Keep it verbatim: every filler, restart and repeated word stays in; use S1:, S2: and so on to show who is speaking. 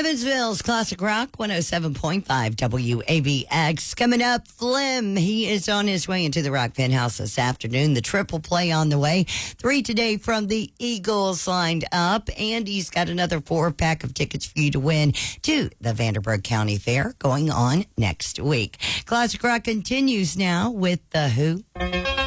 S1: Evansville's Classic Rock one oh seven point five W A V X. Coming up, Flim. He is on his way into the Rock Penthouse this afternoon. The triple play on the way. Three today from the Eagles lined up. And he's got another four pack of tickets for you to win to the Vanderburgh County Fair going on next week. Classic Rock continues now with The Who.